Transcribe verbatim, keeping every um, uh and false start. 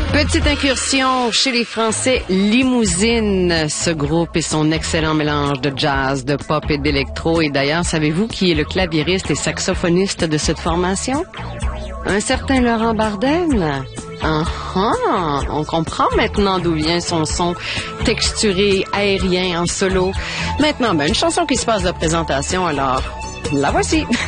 Petite incursion chez les Français Limousine, ce groupe et son excellent mélange de jazz, de pop et d'électro. Et d'ailleurs, savez-vous qui est le claviériste et saxophoniste de cette formation? Un certain Laurent Bardel. Ah ah, on comprend maintenant d'où vient son son texturé, aérien, en solo. Maintenant, ben, une chanson qui se passe de présentation, alors la voici.